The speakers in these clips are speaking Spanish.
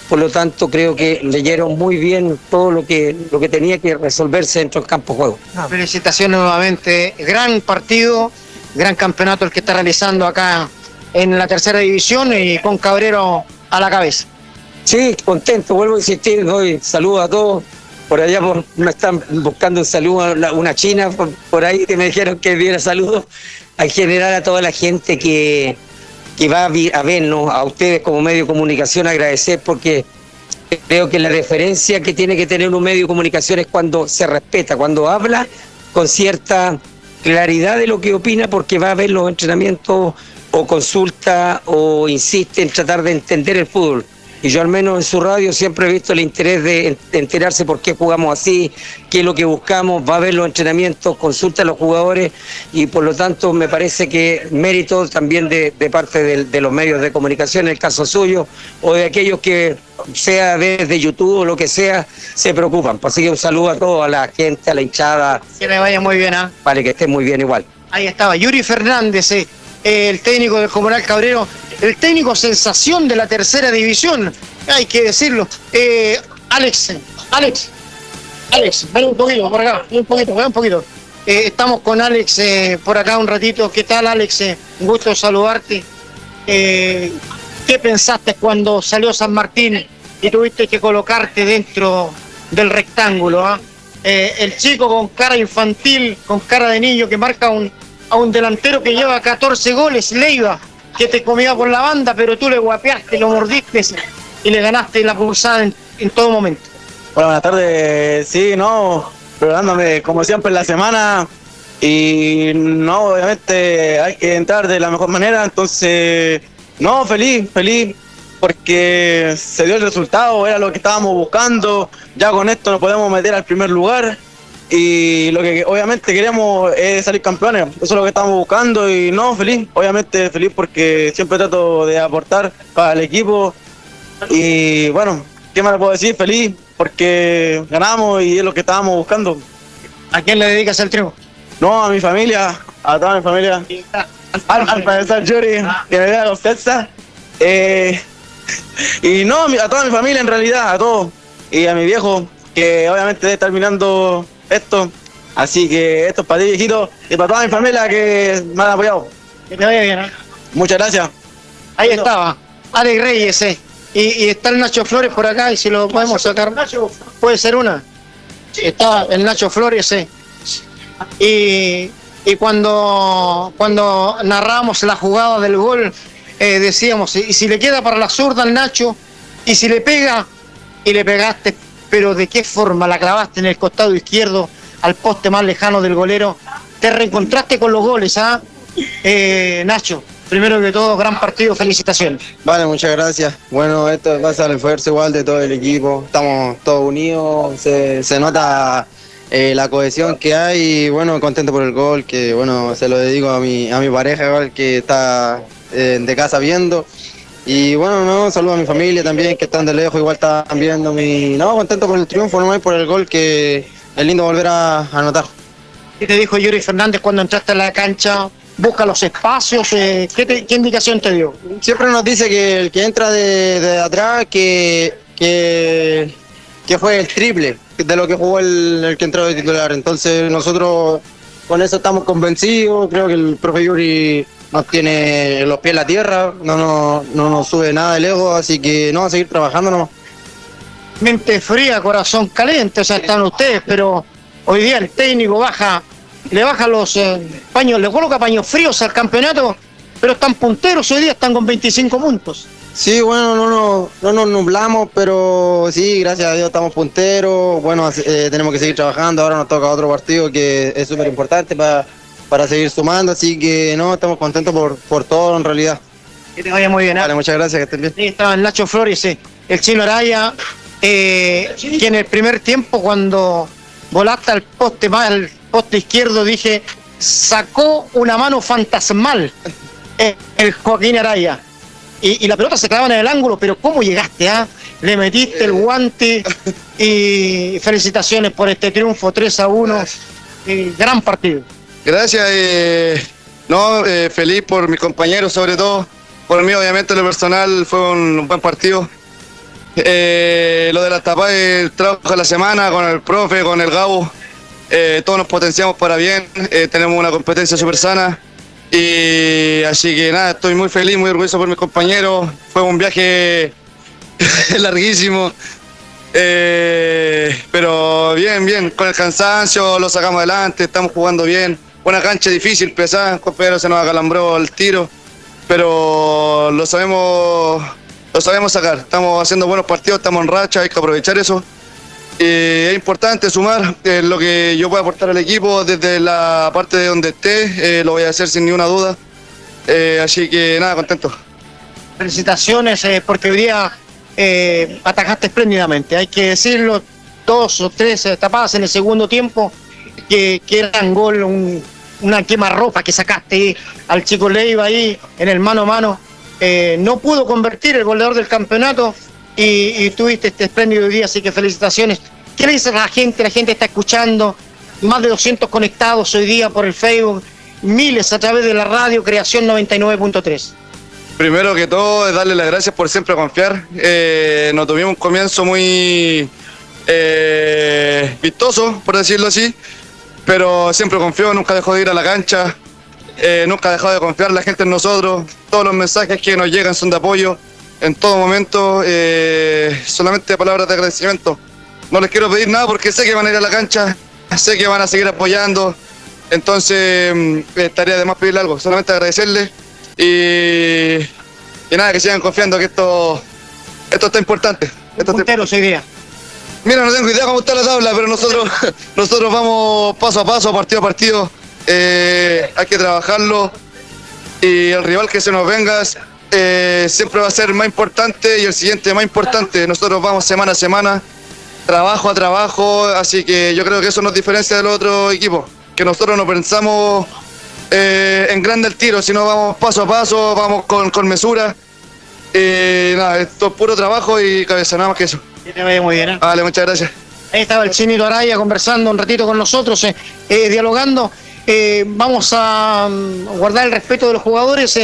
por lo tanto creo que leyeron muy bien todo lo que tenía que resolverse dentro del campo de juego. Felicitaciones nuevamente, gran partido, gran campeonato el que está realizando acá en la tercera división y con Cabrero a la cabeza. Sí, contento, vuelvo a insistir, doy saludos a todos. Por allá me están buscando un saludo a una china por ahí que me dijeron que diera saludos. En general a toda la gente que va a vernos, a ustedes como medio de comunicación, agradecer porque creo que la referencia que tiene que tener un medio de comunicación es cuando se respeta, cuando habla con cierta claridad de lo que opina, porque va a ver los entrenamientos o consulta o insiste en tratar de entender el fútbol. Y yo al menos en su radio siempre he visto el interés de enterarse por qué jugamos así, qué es lo que buscamos, va a ver los entrenamientos, consulta a los jugadores y por lo tanto me parece que mérito también de parte de los medios de comunicación, en el caso suyo, o de aquellos que sea desde YouTube o lo que sea, se preocupan. Así que un saludo a todos, a la gente, a la hinchada. Que le vaya muy bien, ¿ah? Vale, que esté muy bien igual. Ahí estaba Yuri Fernández, el técnico del Comunal Cabrero, el técnico sensación de la tercera división, hay que decirlo. Alex, ven un poquito por acá, ven un poquito. Estamos con Alex por acá un ratito. ¿Qué tal, Alex? Un gusto saludarte. ¿Qué pensaste cuando salió San Martín y tuviste que colocarte dentro del rectángulo? El chico con cara infantil, con cara de niño que marca a un delantero que lleva 14 goles, Leiva, que te comía por la banda, pero tú le guapeaste, lo mordiste y le ganaste la pulsada en todo momento. Hola, buenas tardes. Sí, no, programándome como siempre en la semana y no, obviamente hay que entrar de la mejor manera, entonces, no, feliz, porque se dio el resultado, era lo que estábamos buscando, ya con esto nos podemos meter al primer lugar. Y lo que obviamente queríamos es salir campeones, eso es lo que estamos buscando y no, obviamente feliz porque siempre trato de aportar para el equipo y bueno, ¿qué más le puedo decir? Feliz porque ganamos y es lo que estábamos buscando. ¿A quién le dedicas el triunfo? No, a mi familia, a toda mi familia, al profesor Yuri, que me da confianza, y no, a toda mi familia en realidad, a todos, y a mi viejo, que obviamente debe estar mirando esto, así que esto es para ti, viejito, y para toda mi familia que me han apoyado. Que te vaya bien, ¿eh? Muchas gracias. Ahí estaba, Alex Reyes, y está el Nacho Flores por acá, y si lo podemos sacar, puede ser una. Estaba el Nacho Flores, y cuando narramos la jugada del gol, decíamos, y si le queda para la zurda al Nacho, y si le pega, y le pegaste, pero ¿de qué forma la clavaste en el costado izquierdo al poste más lejano del golero? Te reencontraste con los goles, Nacho, primero que todo, gran partido, felicitaciones. Vale, muchas gracias. Bueno, esto pasa al esfuerzo igual de todo el equipo, estamos todos unidos, se nota la cohesión que hay y bueno, contento por el gol, que bueno, se lo dedico a mi pareja igual que está de casa viendo. Y bueno, no, saludo a mi familia también, que están de lejos, igual están viendo no, contento por el triunfo, nomás por el gol, que es lindo volver a anotar. ¿Qué te dijo Yuri Fernández cuando entraste a la cancha? ¿Busca los espacios? ¿Qué indicación te dio? Siempre nos dice que el que entra de atrás, que fue el triple de lo que jugó el que entró de titular. Entonces nosotros con eso estamos convencidos, creo que el profe Yuri nos tiene los pies en la tierra, no nos sube nada del ego, así que no, a seguir trabajando nomás. Mente fría, corazón caliente, o sea, están ustedes, pero hoy día el técnico le baja los paños, le coloca paños fríos al campeonato, pero están punteros, hoy día están con 25 puntos. Sí, bueno, no nos nublamos, pero sí, gracias a Dios estamos punteros, bueno, tenemos que seguir trabajando, ahora nos toca otro partido que es súper importante para seguir sumando, así que no, estamos contentos por todo en realidad. Que te vaya muy bien. Vale, muchas gracias, que estén bien. Ahí estaba el Nacho Flores, el Chino Araya, que en el primer tiempo cuando volaste al poste izquierdo, dije, sacó una mano fantasmal el Joaquín Araya. Y la pelota se clavaba en el ángulo, pero ¿cómo llegaste? Le metiste el guante y felicitaciones por este triunfo 3-1, gran partido. Gracias, feliz por mis compañeros sobre todo, por mí obviamente lo personal fue un buen partido, Lo de las tapas, el trabajo de la semana con el profe, con el Gabo, todos nos potenciamos para bien, tenemos una competencia súper sana y así que nada, estoy muy feliz, muy orgulloso por mis compañeros, fue un viaje larguísimo, pero bien, con el cansancio lo sacamos adelante, estamos jugando bien, una cancha difícil, pesada, el compañero se nos acalambró el tiro, pero lo sabemos sacar, estamos haciendo buenos partidos, estamos en racha, hay que aprovechar eso. Es importante sumar lo que yo pueda aportar al equipo desde la parte de donde esté, lo voy a hacer sin ninguna duda, así que nada, contento. Felicitaciones porque hoy día atajaste espléndidamente, hay que decirlo, 2 o 3 tapadas en el segundo tiempo que eran gol, una quemarropa que sacaste al chico Leiva ahí en el mano a mano. No pudo convertir el goleador del campeonato y tuviste este espléndido día, así que felicitaciones. ¿Qué le dices a la gente? La gente está escuchando, más de 200 conectados hoy día por el Facebook, miles a través de la radio Creación 99.3. Primero que todo, darle las gracias por siempre confiar. Nos tuvimos un comienzo muy vistoso, por decirlo así, pero siempre confió, nunca dejó de ir a la cancha. Nunca ha dejado de confiar la gente en nosotros, todos los mensajes que nos llegan son de apoyo, en todo momento, solamente palabras de agradecimiento. No les quiero pedir nada porque sé que van a ir a la cancha, sé que van a seguir apoyando, entonces estaría de más pedirle algo, solamente agradecerles y nada, que sigan confiando que esto está importante. Punteros hoy día. Mira, no tengo idea cómo está la tabla, pero nosotros vamos paso a paso, partido a partido. Hay que trabajarlo y el rival que se nos venga siempre va a ser más importante y el siguiente más importante. Nosotros vamos semana a semana, trabajo a trabajo, así que yo creo que eso nos diferencia del otro equipo, que nosotros no pensamos en grande el tiro, sino vamos paso a paso, vamos con mesura. Nada, esto es puro trabajo y cabeza, nada más que eso. Te vaya muy bien, ¿eh? Vale, muchas gracias. Ahí estaba el Chinito Araya conversando un ratito con nosotros, dialogando. Vamos a guardar el respeto de los jugadores,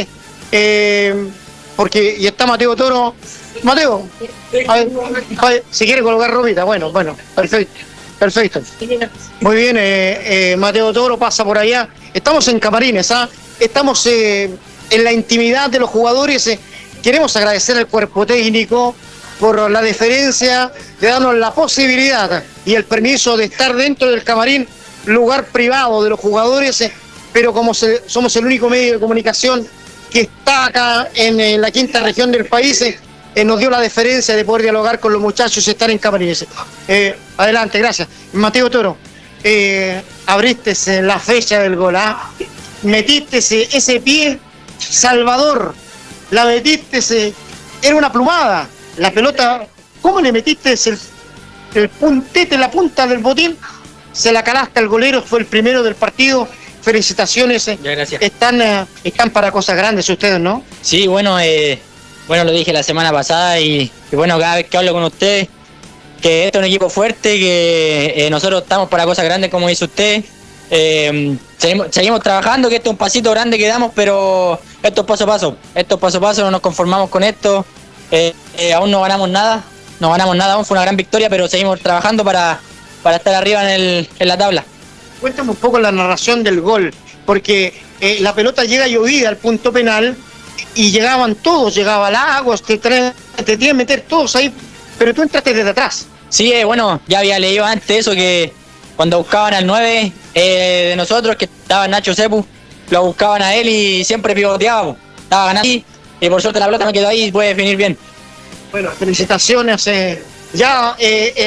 porque y está Mateo Toro. Mateo, a ver, si quiere colocar ropita, bueno, perfecto. Muy bien, Mateo Toro pasa por allá. Estamos en camarines, estamos en la intimidad de los jugadores. Queremos agradecer al cuerpo técnico por la deferencia de darnos la posibilidad y el permiso de estar dentro del camarín, lugar privado de los jugadores, pero como somos el único medio de comunicación que está acá en la quinta región del país, nos dio la deferencia de poder dialogar con los muchachos y estar en camarines. Adelante, gracias. Mateo Toro, abriste la fecha del gol, metiste ese pie salvador, la metiste, era una plumada, la pelota, ¿cómo le metiste el puntete, la punta del botín? Se la calaste al golero, fue el primero del partido. Felicitaciones. Gracias. Están para cosas grandes ustedes, ¿no? Sí, bueno, lo dije la semana pasada y bueno, cada vez que hablo con ustedes, que esto es un equipo fuerte, que nosotros estamos para cosas grandes, como dice usted. Seguimos trabajando, que esto es un pasito grande que damos, pero esto es paso a paso, no nos conformamos con esto. Aún no ganamos nada aún, fue una gran victoria, pero seguimos trabajando para estar arriba en la tabla. Cuéntame un poco la narración del gol, porque la pelota llega llovida al punto penal y llegaban todos, llegaba Lagos, te tienen que meter todos ahí, pero tú entraste desde atrás. Sí, bueno, ya había leído antes eso, que cuando buscaban al 9 de nosotros, que estaba Nacho Sepu, lo buscaban a él y siempre pivoteaba, estaba ganando y por suerte la pelota me quedó ahí y puede definir bien. Bueno, felicitaciones, ya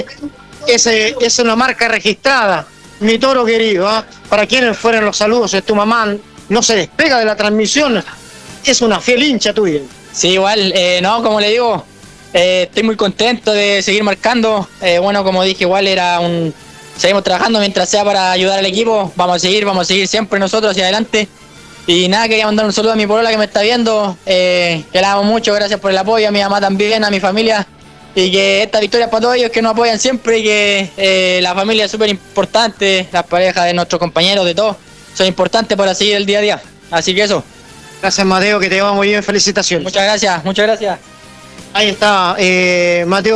es una marca registrada, mi Toro querido, para quienes fueron los saludos, tu mamá no se despega de la transmisión, es una fiel hincha tuya. Sí, igual, no, como le digo, estoy muy contento de seguir marcando, bueno, como dije, igual seguimos trabajando mientras sea para ayudar al equipo, vamos a seguir siempre nosotros hacia adelante. Y nada, quería mandar un saludo a mi polola que me está viendo, que la amo mucho, gracias por el apoyo, a mi mamá también, a mi familia, y que esta victoria es para todos ellos que nos apoyan siempre y que la familia es súper importante, las parejas de nuestros compañeros, de todos, son importantes para seguir el día a día. Así que eso. Gracias, Mateo, que te va muy bien, felicitaciones. Muchas gracias. Ahí está, Mateo.